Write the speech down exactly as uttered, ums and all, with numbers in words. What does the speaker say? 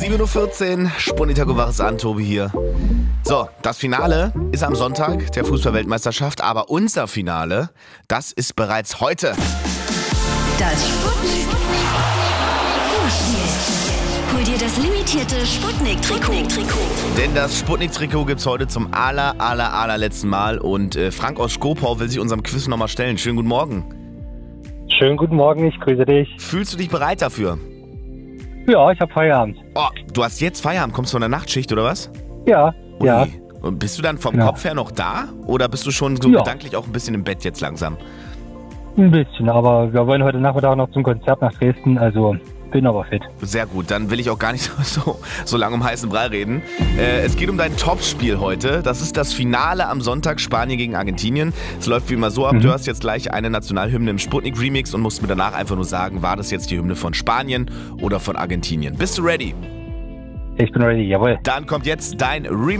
sieben Uhr vierzehn, Spunita Govares an, Tobi hier. So, das Finale ist am Sonntag der Fußball-Weltmeisterschaft, aber unser Finale, das ist bereits heute. Das Sputnik Vorspiel. Hol dir das limitierte Sputnik-Trikot. Denn das Sputnik-Trikot gibt's heute zum aller, aller, allerletzten Mal und äh, Frank aus Skopau will sich unserem Quiz nochmal stellen. Schönen guten Morgen. Schönen guten Morgen, ich grüße dich. Fühlst du dich bereit dafür? Ja, ich habe Feierabend. Oh, du hast jetzt Feierabend, kommst du von der Nachtschicht oder was? Ja, Ui. ja. Und bist du dann vom Genau. Kopf her noch da? Oder bist du schon so Ja. gedanklich auch ein bisschen im Bett jetzt langsam? Ein bisschen, aber wir wollen heute Nachmittag noch zum Konzert nach Dresden, also bin aber fit. Sehr gut, dann will ich auch gar nicht so, so lange um heißen Brei reden. Äh, es geht um dein Topspiel heute. Das ist das Finale am Sonntag, Spanien gegen Argentinien. Es läuft wie immer so ab, Mhm. du hast jetzt gleich eine Nationalhymne im Sputnik-Remix und musst mir danach einfach nur sagen, war das jetzt die Hymne von Spanien oder von Argentinien? Bist du ready? Ich bin ready, jawohl. Dann kommt jetzt dein Remix.